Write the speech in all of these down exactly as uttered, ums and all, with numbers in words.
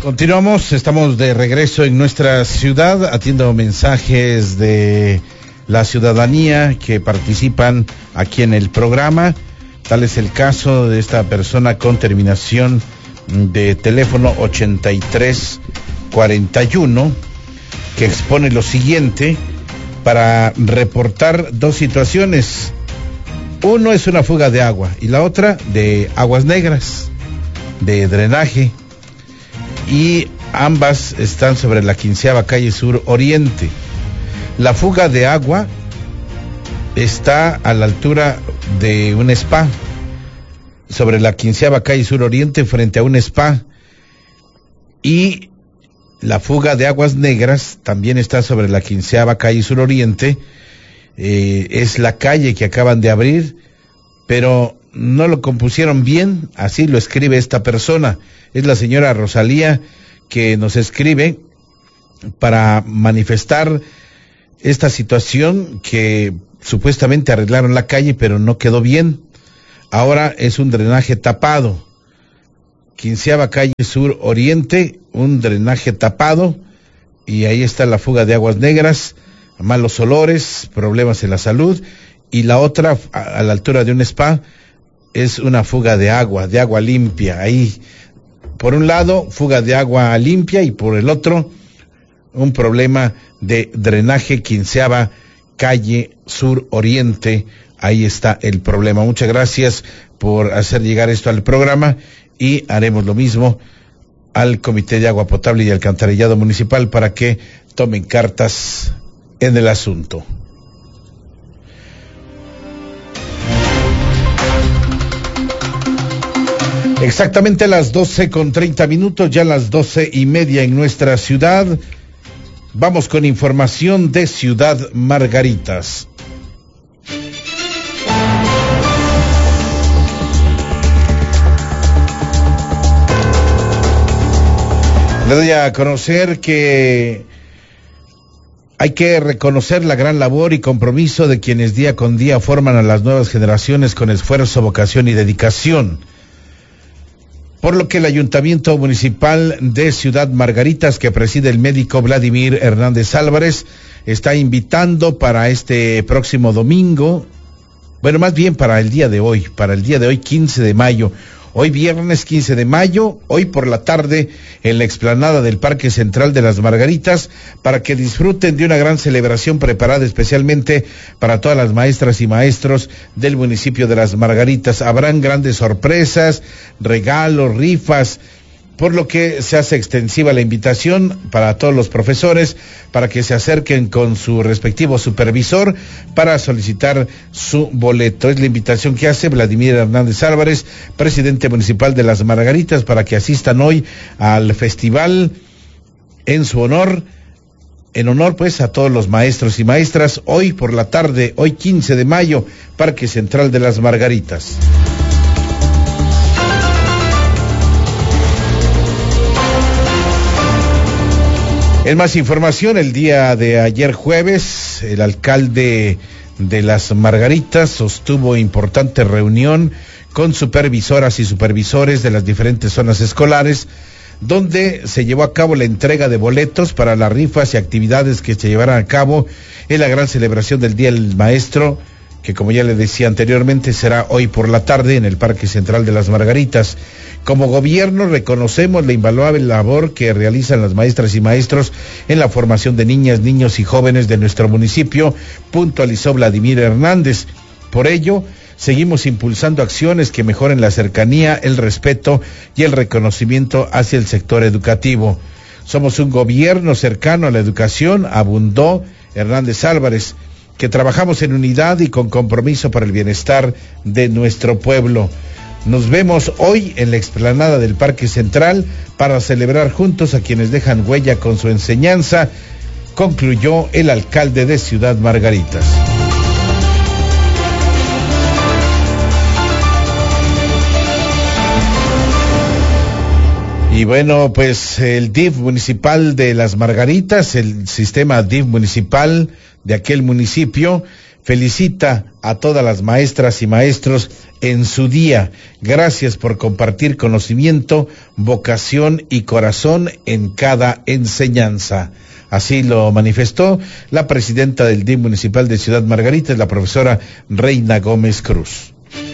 Continuamos, estamos de regreso en nuestra ciudad, atiendo mensajes de la ciudadanía que participan aquí en el programa. Tal es el caso de esta persona con terminación de teléfono ochenta y tres cuarenta y uno, que expone lo siguiente para reportar dos situaciones. Uno es una fuga de agua y la otra de aguas negras, de drenaje, y ambas están sobre la quinceava calle sur oriente. La fuga de agua está a la altura de un spa, sobre la quinceava calle sur oriente, frente a un spa, y la fuga de aguas negras también está sobre la quinceava calle sur oriente. Eh, es la calle que acaban de abrir, pero no lo compusieron bien, así lo escribe esta persona. Es la señora Rosalía que nos escribe para manifestar esta situación, que supuestamente arreglaron la calle, pero no quedó bien. Ahora es un drenaje tapado. Quinceava calle sur oriente, un drenaje tapado, y ahí está la fuga de aguas negras, malos olores, problemas en la salud. Y la otra, a, a la altura de un spa, es una fuga de agua, de agua limpia. Ahí, por un lado, fuga de agua limpia, y por el otro, un problema de drenaje, quinceava calle sur oriente. Ahí está el problema. Muchas gracias por hacer llegar esto al programa, y haremos lo mismo al Comité de Agua Potable y Alcantarillado Municipal para que tomen cartas en el asunto. Exactamente las doce con treinta minutos, ya las doce y media en nuestra ciudad. Vamos con información de Ciudad Margaritas. Le doy a conocer que hay que reconocer la gran labor y compromiso de quienes día con día forman a las nuevas generaciones con esfuerzo, vocación y dedicación. Por lo que el Ayuntamiento Municipal de Ciudad Margaritas, que preside el médico Vladimir Hernández Álvarez, está invitando para este próximo domingo, bueno, más bien para el día de hoy, para el día de hoy, quince de mayo, hoy viernes quince de mayo, hoy por la tarde, en la explanada del Parque Central de las Margaritas, para que disfruten de una gran celebración preparada especialmente para todas las maestras y maestros del municipio de las Margaritas. Habrán grandes sorpresas, regalos, rifas, por lo que se hace extensiva la invitación para todos los profesores para que se acerquen con su respectivo supervisor para solicitar su boleto. Es la invitación que hace Vladimir Hernández Álvarez, presidente municipal de las Margaritas, para que asistan hoy al festival en su honor, en honor pues a todos los maestros y maestras, hoy por la tarde, hoy quince de mayo, Parque Central de las Margaritas. En más información, el día de ayer jueves, el alcalde de las Margaritas sostuvo importante reunión con supervisoras y supervisores de las diferentes zonas escolares, donde se llevó a cabo la entrega de boletos para las rifas y actividades que se llevarán a cabo en la gran celebración del Día del Maestro, que como ya le decía anteriormente, será hoy por la tarde en el Parque Central de las Margaritas. Como gobierno reconocemos la invaluable labor que realizan las maestras y maestros en la formación de niñas, niños y jóvenes de nuestro municipio, puntualizó Vladimir Hernández. Por ello, seguimos impulsando acciones que mejoren la cercanía, el respeto y el reconocimiento hacia el sector educativo. Somos un gobierno cercano a la educación, abundó Hernández Álvarez, que trabajamos en unidad y con compromiso para el bienestar de nuestro pueblo. Nos vemos hoy en la explanada del Parque Central para celebrar juntos a quienes dejan huella con su enseñanza, concluyó el alcalde de Ciudad Margaritas. Y bueno, pues el D I F municipal de las Margaritas, el sistema D I F municipal de aquel municipio, felicita a todas las maestras y maestros en su día. Gracias por compartir conocimiento, vocación y corazón en cada enseñanza. Así lo manifestó la presidenta del D I F municipal de Ciudad Margarita, la profesora Reina Gómez Cruz.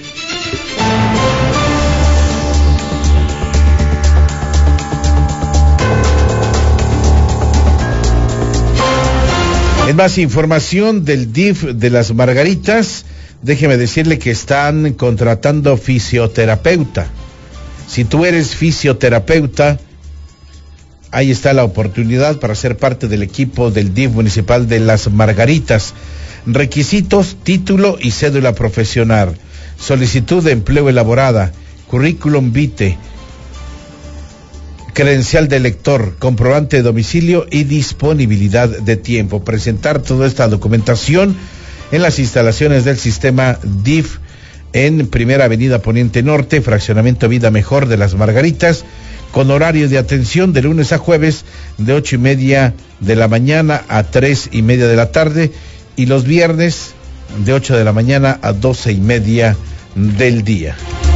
En más información del D I F de las Margaritas, déjeme decirle que están contratando fisioterapeuta. Si tú eres fisioterapeuta, ahí está la oportunidad para ser parte del equipo del D I F municipal de las Margaritas. Requisitos: título y cédula profesional, solicitud de empleo elaborada, currículum vitae, credencial de lector, comprobante de domicilio y disponibilidad de tiempo. Presentar toda esta documentación en las instalaciones del sistema D I F en Primera Avenida Poniente Norte, fraccionamiento Vida Mejor de las Margaritas, con horario de atención de lunes a jueves de ocho y media de la mañana a tres y media de la tarde, y los viernes de ocho de la mañana a doce y media del día.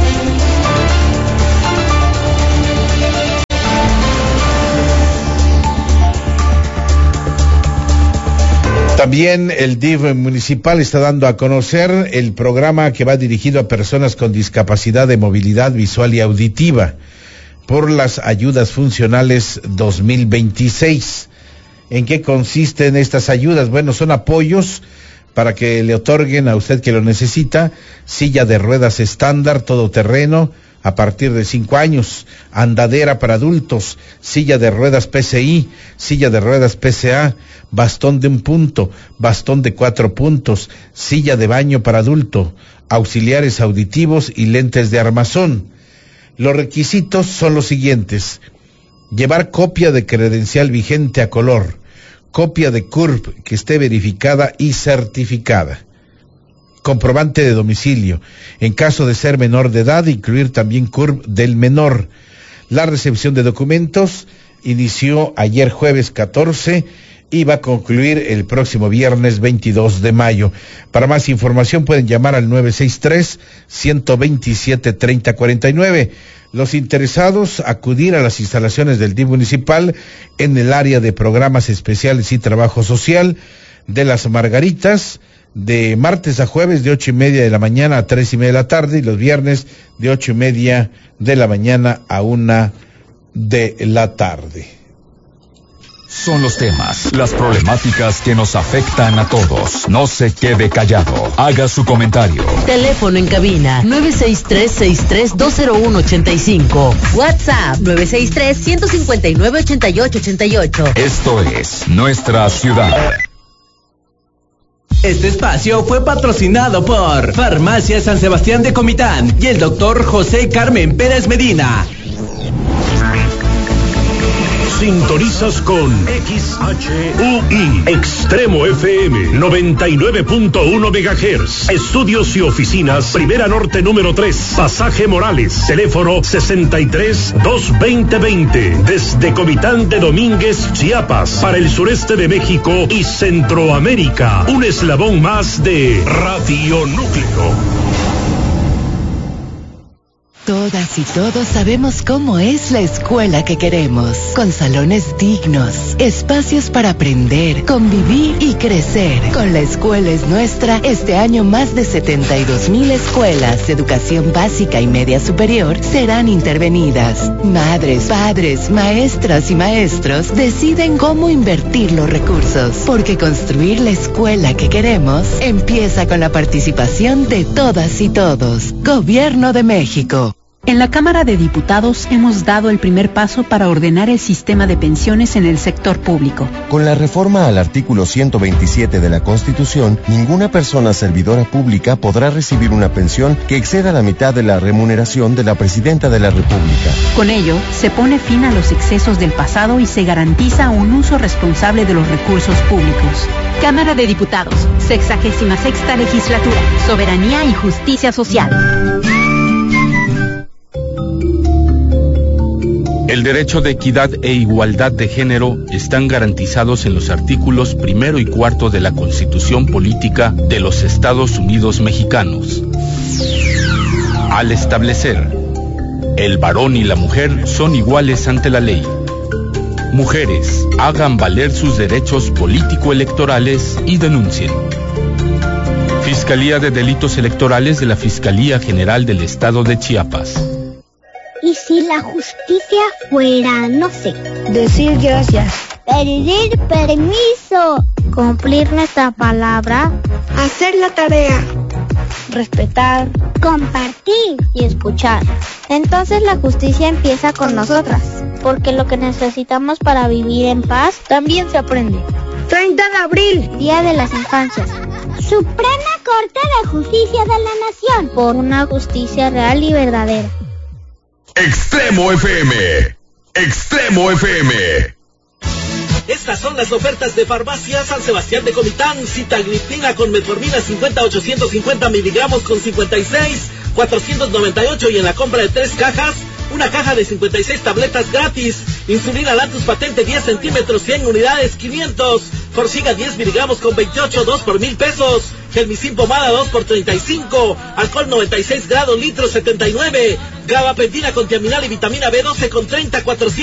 También el D I F municipal está dando a conocer el programa que va dirigido a personas con discapacidad de movilidad visual y auditiva por las ayudas funcionales dos mil veintiséis. ¿En qué consisten estas ayudas? Bueno, son apoyos para que le otorguen a usted que lo necesita silla de ruedas estándar, todoterreno, a partir de cinco años, andadera para adultos, silla de ruedas P C I, silla de ruedas P C A, bastón de un punto, bastón de cuatro puntos, silla de baño para adulto, auxiliares auditivos y lentes de armazón. Los requisitos son los siguientes: llevar copia de credencial vigente a color, copia de C U R P que esté verificada y certificada, comprobante de domicilio, en caso de ser menor de edad, incluir también C U R P del menor. La recepción de documentos inició ayer jueves catorce y va a concluir el próximo viernes veintidós de mayo. Para más información pueden llamar al nueve seis tres, uno dos siete, tres cero cuatro nueve. Los interesados acudir a las instalaciones del D I F municipal en el área de programas especiales y trabajo social de las Margaritas, de martes a jueves de ocho y media de la mañana a tres y media de la tarde, y los viernes de ocho y media de la mañana a una de la tarde. Son los temas, las problemáticas que nos afectan a todos. No se quede callado. Haga su comentario. Teléfono en cabina nueve seis tres, seis tres dos cero uno ocho cinco. WhatsApp nueve seis tres, uno cinco nueve, ocho ocho ocho ocho. Esto es Nuestra Ciudad. Este espacio fue patrocinado por Farmacia San Sebastián de Comitán y el doctor José Carmen Pérez Medina. Sintonizas con X H U I Extremo F M noventa y nueve punto uno megahertz. Estudios y oficinas Primera Norte número tres, Pasaje Morales. Teléfono sesenta y tres, dos veinte veinte. Desde Comitán de Domínguez, Chiapas, para el sureste de México y Centroamérica. Un eslabón más de Radio Núcleo. Todas y todos sabemos cómo es la escuela que queremos, con salones dignos, espacios para aprender, convivir y crecer. Con La Escuela es Nuestra, este año más de setenta y dos mil escuelas de educación básica y media superior serán intervenidas. Madres, padres, maestras y maestros deciden cómo invertir los recursos, porque construir la escuela que queremos empieza con la participación de todas y todos. Gobierno de México. En la Cámara de Diputados hemos dado el primer paso para ordenar el sistema de pensiones en el sector público. Con la reforma al artículo ciento veintisiete de la Constitución, ninguna persona servidora pública podrá recibir una pensión que exceda la mitad de la remuneración de la Presidenta de la República. Con ello, se pone fin a los excesos del pasado y se garantiza un uso responsable de los recursos públicos. Cámara de Diputados, sexagésima sexta legislatura, Soberanía y Justicia Social. El derecho de equidad e igualdad de género están garantizados en los artículos primero y cuarto de la Constitución Política de los Estados Unidos Mexicanos. al establecer: el varón y la mujer son iguales ante la ley. Mujeres, hagan valer sus derechos político-electorales y denuncien. Fiscalía de Delitos Electorales de la Fiscalía General del Estado de Chiapas. ¿Y si la justicia fuera, no sé, decir gracias, pedir permiso, cumplir nuestra palabra, hacer la tarea, respetar, compartir y escuchar? Entonces la justicia empieza con nosotras, porque lo que necesitamos para vivir en paz también se aprende. treinta de abril, Día de las Infancias. Suprema Corte de Justicia de la Nación, por una justicia real y verdadera. Extremo F M. Extremo F M. Estas son las ofertas de Farmacia San Sebastián de Comitán. Sitagliptina con metformina cincuenta a ochocientos cincuenta miligramos con cincuenta y seis, cuatrocientos noventa y ocho, y en la compra de tres cajas, una caja de cincuenta y seis tabletas gratis. Insulina Lantus Patente diez centímetros, cien unidades, quinientos. Forxiga diez miligramos con veintiocho, dos por mil pesos. Gelmicin Pomada dos por treinta y cinco. Alcohol noventa y seis grados, litro setenta y nueve. Gabapentina con tiaminal y vitamina B doce con treinta, cuatrocientos.